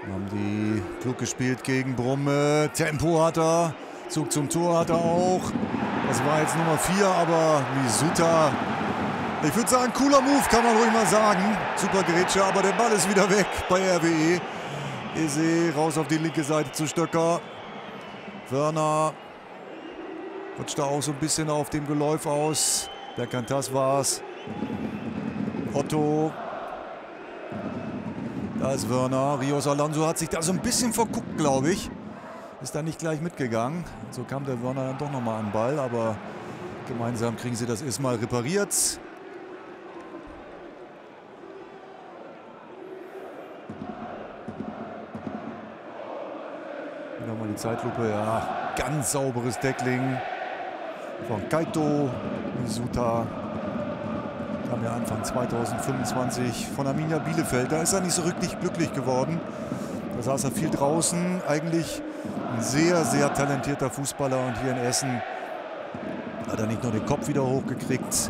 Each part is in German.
Haben die klug gespielt gegen Brumme. Tempo hat er. Zug zum Tor hat er auch. Das war jetzt Nummer 4, aber Misuta. Ich würde sagen, cooler Move, kann man ruhig mal sagen. Super Grätsche, aber der Ball ist wieder weg bei RWE. Eze raus auf die linke Seite zu Stöcker. Wörner rutscht da auch so ein bisschen auf dem Geläuf aus. Berkantas war's. Otto. Da ist Wörner. Rios Alonso hat sich da so ein bisschen verguckt, glaube ich. Ist da nicht gleich mitgegangen. So kam der Wörner dann doch nochmal an den Ball. Aber gemeinsam kriegen sie das erstmal repariert. Nochmal die Zeitlupe. Ja, ganz sauberes Tackling von Kaito. Misuta kam ja Anfang 2025 von Arminia Bielefeld. Da ist er nicht so richtig glücklich geworden. Da saß er viel draußen. Eigentlich ein sehr, sehr talentierter Fußballer. Und hier in Essen hat er nicht nur den Kopf wieder hochgekriegt.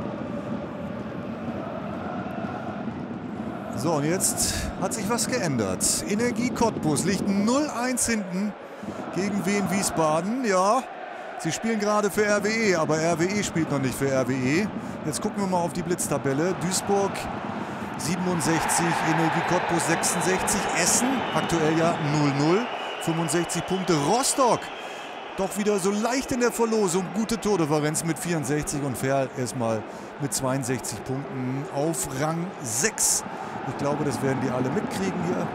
So, und jetzt hat sich was geändert. Energie Cottbus liegt 0-1 hinten gegen Wien Wiesbaden. Ja, sie spielen gerade für RWE, aber RWE spielt noch nicht für RWE. Jetzt gucken wir mal auf die Blitztabelle. Duisburg 67, Energie Cottbus 66, Essen aktuell ja 0-0, 65 Punkte. Rostock doch wieder so leicht in der Verlosung, gute Tordifferenz mit 64 und Ferl erstmal mit 62 Punkten auf Rang 6. Ich glaube, das werden die alle mitkriegen hier.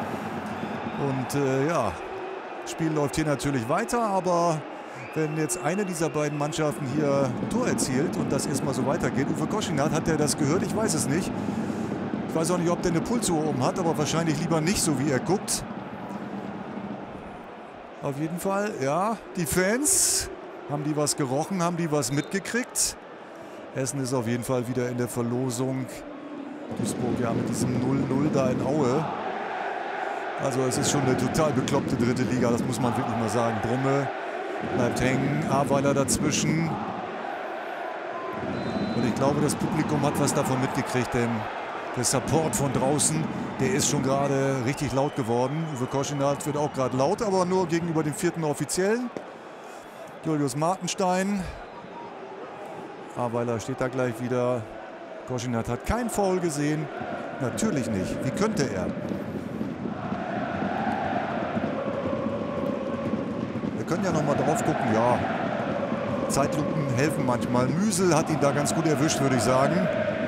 Und ja, das Spiel läuft hier natürlich weiter, aber wenn jetzt eine dieser beiden Mannschaften hier ein Tor erzielt und das erstmal so weitergeht, Uwe Koschinat, hat der das gehört? Ich weiß es nicht. Ich weiß auch nicht, ob der eine Pulsuhr oben hat, aber wahrscheinlich lieber nicht, so wie er guckt. Auf jeden Fall, ja, die Fans, haben die was gerochen, haben die was mitgekriegt. Essen ist auf jeden Fall wieder in der Verlosung. Duisburg ja mit diesem 0-0 da in Aue. Also es ist schon eine total bekloppte dritte Liga, das muss man wirklich mal sagen. Brumme bleibt hängen, Aweiler dazwischen. Und ich glaube, das Publikum hat was davon mitgekriegt, denn der Support von draußen, der ist schon gerade richtig laut geworden. Uwe Koschinat wird auch gerade laut, aber nur gegenüber dem 4. Offiziellen. Julius Martenstein. Aweiler steht da gleich wieder. Koschinat hat kein Foul gesehen. Natürlich nicht. Wie könnte er? Wir können ja noch mal drauf gucken. Ja, Zeitlupen helfen manchmal. Müsel hat ihn da ganz gut erwischt, würde ich sagen.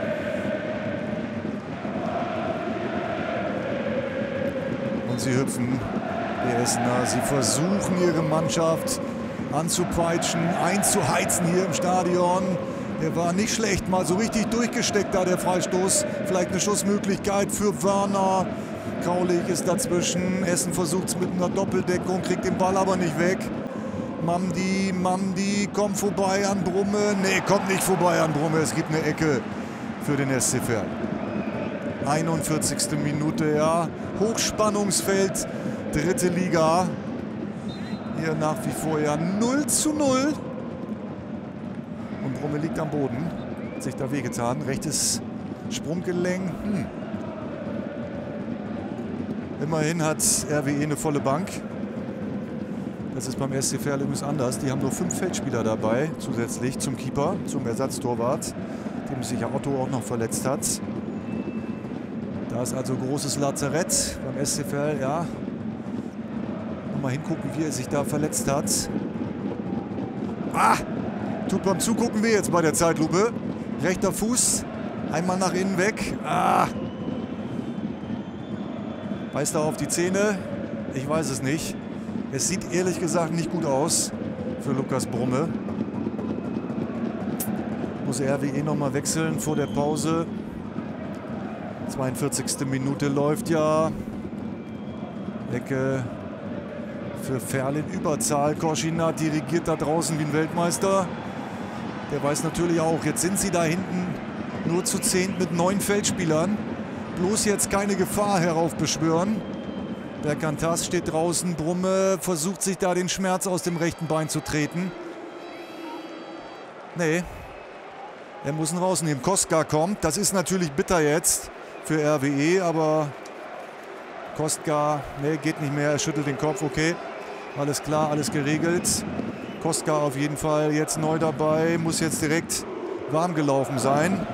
Und sie hüpfen, die Essener. Sie versuchen, ihre Mannschaft anzupeitschen, einzuheizen hier im Stadion. Der war nicht schlecht, mal so richtig durchgesteckt da, der Freistoß. Vielleicht eine Schussmöglichkeit für Wörner. Kraulich ist dazwischen. Essen versucht es mit einer Doppeldeckung, kriegt den Ball aber nicht weg. Mamdi kommt vorbei an Brumme. Nee, kommt nicht vorbei an Brumme. Es gibt eine Ecke für den SC Verl. 41. Minute, ja. Hochspannungsfeld, dritte Liga. Hier nach wie vor ja 0:0. Und Brumme liegt am Boden. Hat sich da wehgetan. Rechtes Sprunggelenk. Immerhin hat RWE eine volle Bank. Das ist beim SC Verl übrigens anders. Die haben nur 5 Feldspieler dabei, zusätzlich zum Keeper, zum Ersatztorwart, dem sich ja Otto auch noch verletzt hat. Da ist also großes Lazarett beim SC Verl, ja. Mal hingucken, wie er sich da verletzt hat. Ah! Tut beim Zugucken weh jetzt bei der Zeitlupe. Rechter Fuß, einmal nach innen weg. Ah! Beißt er auf die Zähne? Ich weiß es nicht. Es sieht ehrlich gesagt nicht gut aus für Lukas Brumme. Muss RWE nochmal wechseln vor der Pause. 42. Minute läuft ja. Ecke für Verl in Überzahl. Koschinat dirigiert da draußen wie ein Weltmeister. Der weiß natürlich auch, jetzt sind sie da hinten nur zu 10 mit 9 Feldspielern. Bloß jetzt keine Gefahr heraufbeschwören. Berkantas steht draußen. Brumme versucht sich da den Schmerz aus dem rechten Bein zu treten. Nee, er muss ihn rausnehmen. Koska kommt. Das ist natürlich bitter jetzt für RWE, aber Kostka, ne, geht nicht mehr, er schüttelt den Kopf, okay. Alles klar, alles geregelt. Kostka auf jeden Fall jetzt neu dabei, muss jetzt direkt warm gelaufen sein.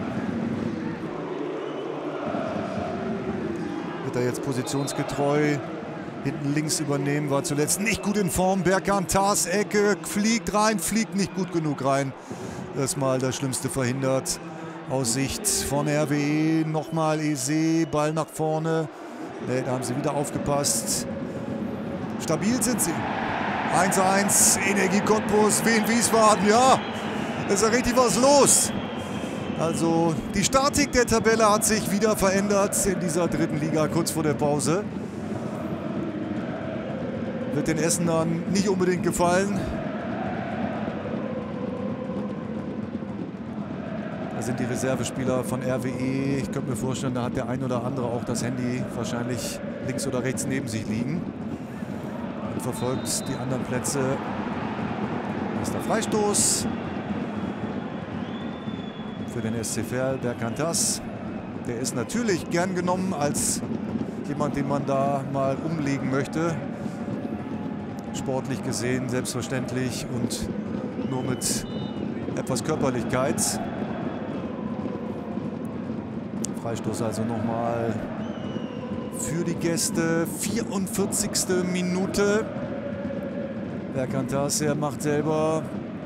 Wird er jetzt positionsgetreu hinten links übernehmen, war zuletzt nicht gut in Form. Berkan Tas, Ecke, fliegt rein, fliegt nicht gut genug rein. Erstmal das Schlimmste verhindert. Aus Sicht von RWE, nochmal Eze, Ball nach vorne. Ne, da haben sie wieder aufgepasst. Stabil sind sie. 1:1, Energie Cottbus, Wien Wiesbaden, ja, ist ja richtig was los. Also die Statik der Tabelle hat sich wieder verändert in dieser dritten Liga kurz vor der Pause. Wird den Essenern nicht unbedingt gefallen. Da sind die Reservespieler von RWE. Ich könnte mir vorstellen, da hat der ein oder andere auch das Handy wahrscheinlich links oder rechts neben sich liegen. Und verfolgt die anderen Plätze. Das ist der Freistoß für den SC Verl, Berkan Tas. Der ist natürlich gern genommen als jemand, den man da mal umlegen möchte. Sportlich gesehen, selbstverständlich und nur mit etwas Körperlichkeit. Freistoß also nochmal für die Gäste. 44. Minute. Berkan Tas, er macht selber.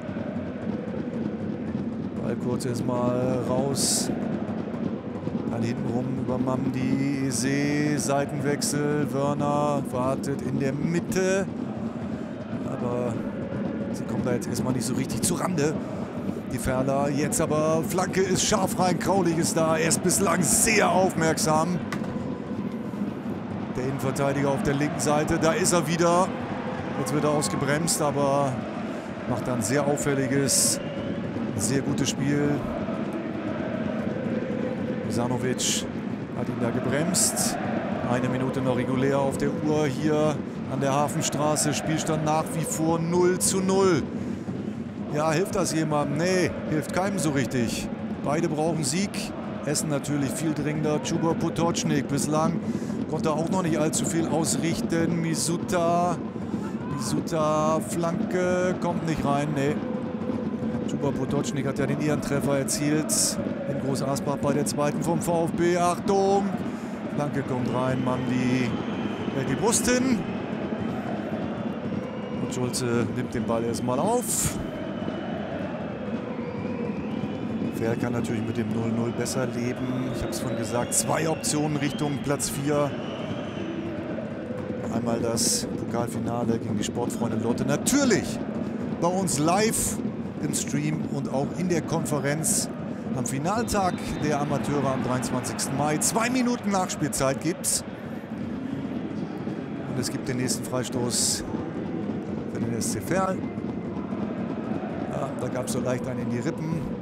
Ball kurz erstmal raus. Dann hintenrum über Mamdi, Eze, Seitenwechsel. Wörner wartet in der Mitte. Aber sie kommen da jetzt erstmal nicht so richtig zu Rande. Die Verler, jetzt aber Flanke ist scharf rein, Kraulich ist da, er ist bislang sehr aufmerksam. Der Innenverteidiger auf der linken Seite, da ist er wieder. Jetzt wird er ausgebremst, aber macht dann sehr auffälliges, sehr gutes Spiel. Misanovic hat ihn da gebremst. 1 Minute noch regulär auf der Uhr hier an der Hafenstraße. Spielstand nach wie vor 0:0. Ja, hilft das jemandem? Nee, hilft keinem so richtig. Beide brauchen Sieg. Essen natürlich viel dringender. Chuba Potočnik bislang konnte auch noch nicht allzu viel ausrichten. Misuta, Flanke, kommt nicht rein. Nee. Chuba Potočnik hat ja den Ehrentreffer erzielt. In Groß Asbach bei der zweiten vom VfB. Achtung! Flanke kommt rein. Mamdi hält die Brust hin. Und Schulze nimmt den Ball erstmal auf. Verl kann natürlich mit dem 0:0 besser leben. Ich habe es vorhin gesagt, 2 Optionen Richtung Platz 4. Einmal das Pokalfinale gegen die Sportfreunde Lotte. Natürlich bei uns live im Stream und auch in der Konferenz am Finaltag der Amateure am 23. Mai. 2 Minuten Nachspielzeit gibt's. Und es gibt den nächsten Freistoß für den SC Verl. Ja, da gab es so leicht einen in die Rippen.